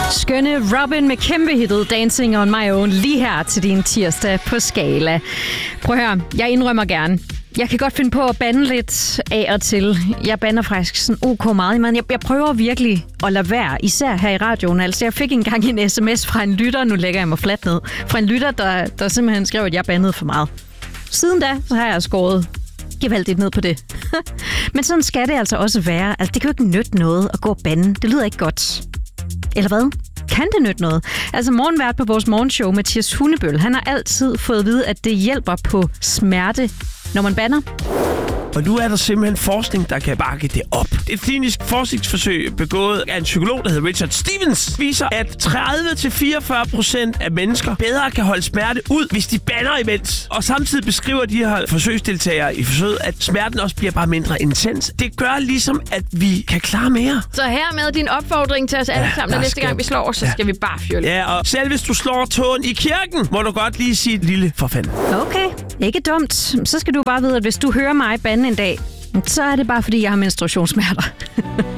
Skønne Robin med kæmpe hittet Dancing on My Own lige her til din tirsdag på Skala. Prøv at høre, jeg indrømmer gerne. Jeg kan godt finde på at bande lidt af og til. Jeg bander faktisk sådan ok meget, men jeg prøver virkelig at lade være, især her i radioen. Altså, jeg fik engang en sms fra en lytter, nu lægger jeg mig fladt ned, fra en lytter, der simpelthen skrev, at jeg bandede for meget. Siden da, så har jeg skåret gevaldigt ned på det. Men sådan skal det altså også være. Altså, det kan jo ikke nytte noget at gå og bande. Det lyder ikke godt. Eller hvad? Kan det nytte noget? Altså morgenvært på vores morgenshow, Mathias Hundebøl, han har altid fået at vide, at det hjælper på smerte, når man bander. Og nu er der simpelthen forskning, der kan bakke det op. Et klinisk forskningsforsøg begået af en psykolog, der hedder Richard Stevens, viser, at 30-44% af mennesker bedre kan holde smerte ud, hvis de bander imens. Og samtidig beskriver de her forsøgsdeltagere i forsøget, at smerten også bliver bare mindre intens. Det gør ligesom, at vi kan klare mere. Så her med din opfordring til os alle sammen, næste gang vi slår, så skal vi bare fjolle. Ja, og selv hvis du slår tåen i kirken, må du godt lige sige et lille for fanden. Okay, ikke dumt. Så skal du bare vide, at hvis du hører mig bande en dag, så er det bare fordi, jeg har menstruationssmerter.